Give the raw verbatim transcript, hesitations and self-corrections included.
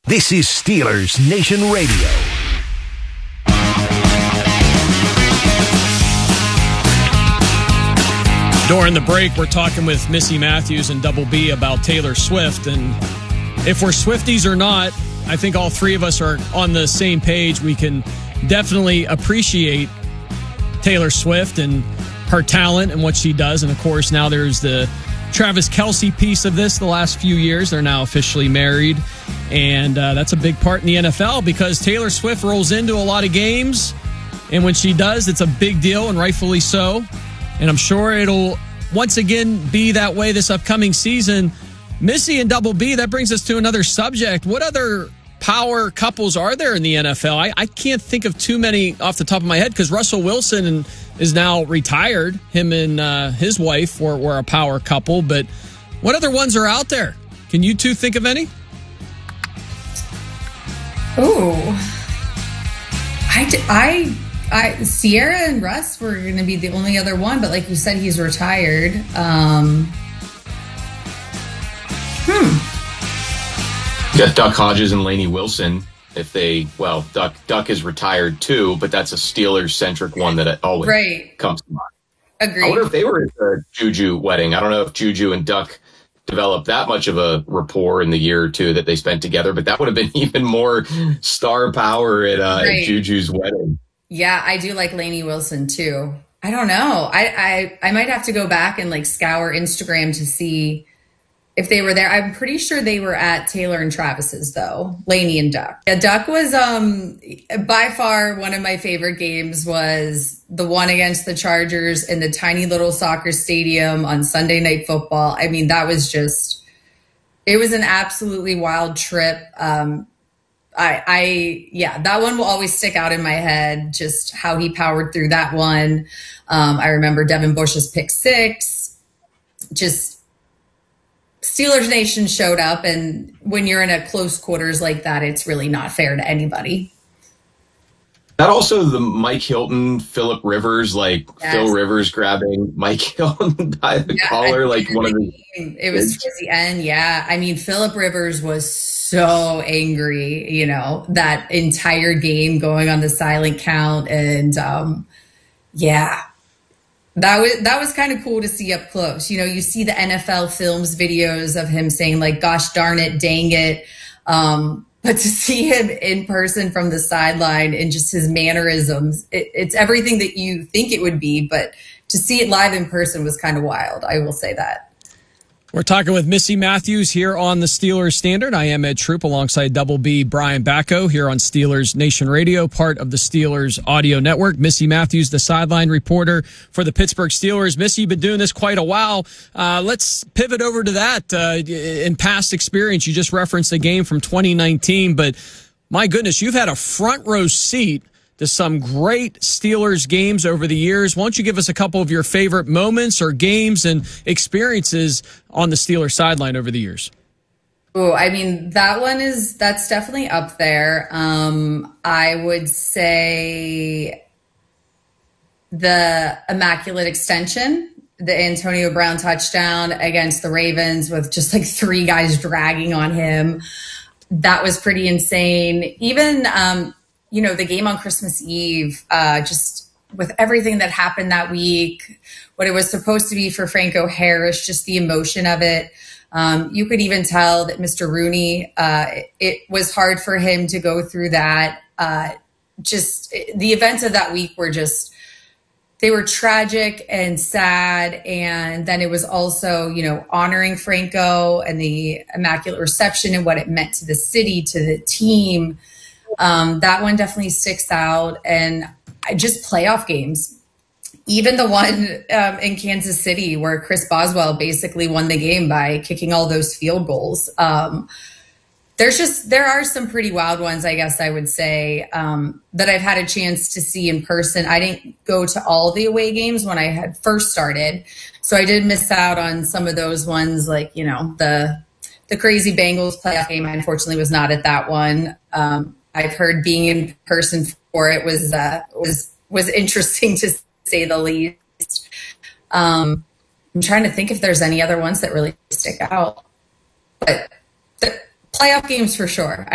This is Steelers Nation Radio. During the break, we're talking with Missy Matthews and Double B about Taylor Swift. And if we're Swifties or not, I think all three of us are on the same page. We can definitely appreciate Taylor Swift and her talent and what she does. And, of course, now there's the Travis Kelce piece of this the last few years. They're now officially married. And uh, that's a big part in the N F L because Taylor Swift rolls into a lot of games. And when she does, it's a big deal, and rightfully so. And I'm sure it'll once again be that way this upcoming season. Missy and Double B, that brings us to another subject. What other power couples are there in the N F L? I, I can't think of too many off the top of my head because Russell Wilson is now retired. Him and uh, his wife were, were a power couple. But what other ones are out there? Can you two think of any? Oh, I, I, I, Sierra and Russ were going to be the only other one, but like you said, he's retired. Um, hmm. Yeah, Duck Hodges and Lainey Wilson. If they, well, Duck Duck is retired too, but that's a Steelers-centric one that always right. comes to mind. Agreed. I wonder if they were at the Juju wedding. I don't know if Juju and Duck developed that much of a rapport in the year or two that they spent together, but that would have been even more star power at, uh, right. at Juju's wedding. Yeah, I do like Lainey Wilson too. I don't know. I, I I might have to go back and like scour Instagram to see if they were there. I'm pretty sure they were at Taylor and Travis's though. Lainey and Duck. Yeah, Duck was um by far one of my favorite games was the one against the Chargers in the tiny little soccer stadium on Sunday Night Football. I mean, that was just, it was an absolutely wild trip. Um, I, I, yeah, that one will always stick out in my head, just how he powered through that one. Um, I remember Devin Bush's pick six, just Steelers Nation showed up. And when you're in a close quarters like that, it's really not fair to anybody. Not also the Mike Hilton, Phillip Rivers, like yes. Phil Rivers grabbing Mike Hilton by the yeah, collar, like one of the. It was towards the end, yeah. I mean, Phillip Rivers was so angry, you know, that entire game going on the silent count, and um, yeah, that was that was kind of cool to see up close. You know, you see the N F L films videos of him saying like, "Gosh darn it, dang it." Um, But to see him in person from the sideline and just his mannerisms, it, it's everything that you think it would be. But to see it live in person was kind of wild. I will say that. We're talking with Missy Matthews here on the Steelers Standard. I am Ed Troop alongside Double B Brian Bacco here on Steelers Nation Radio, part of the Steelers Audio Network. Missy Matthews, the sideline reporter for the Pittsburgh Steelers. Missy, you've been doing this quite a while. Uh, let's pivot over to that. Uh, in past experience, you just referenced a game from twenty nineteen, but my goodness, you've had a front row seat to some great Steelers games over the years. Why don't you give us a couple of your favorite moments or games and experiences on the Steelers sideline over the years? Oh, I mean, that one is, that's definitely up there. Um, I would say the Immaculate Extension, the Antonio Brown touchdown against the Ravens with just like three guys dragging on him. That was pretty insane. Even, um, you know, the game on Christmas Eve, uh, just with everything that happened that week, what it was supposed to be for Franco Harris, just the emotion of it. Um, you could even tell that Mister Rooney, uh, it, it was hard for him to go through that. Uh, just the events of that week were just, they were tragic and sad. And then it was also, you know, honoring Franco and the Immaculate Reception and what it meant to the city, to the team. Um, that one definitely sticks out. And I just playoff games, even the one um, in Kansas City where Chris Boswell basically won the game by kicking all those field goals. Um, there's just, there are some pretty wild ones, I guess I would say, um, that I've had a chance to see in person. I didn't go to all the away games when I had first started. So I did miss out on some of those ones, like, you know, the, the crazy Bengals playoff game. I unfortunately was not at that one. Um, I've heard being in person for it was uh, was was interesting to say the least. Um, I'm trying to think if there's any other ones that really stick out, but the playoff games for sure. I,